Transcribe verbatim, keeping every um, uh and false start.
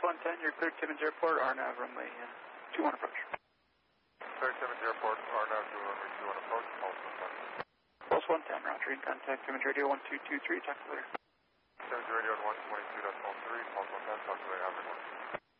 one ten, you're cleared Timmins Airport, R N A V runway uh, two one approach. Cleared Timmins Airport, R N A V two runway two one approach, pulse one ten. Pulse one ten, roger, in contact, Timmins Radio one two two three, talk to you later. Timmins Radio one twenty-two point three, pulse one ten, talk to you later, average one.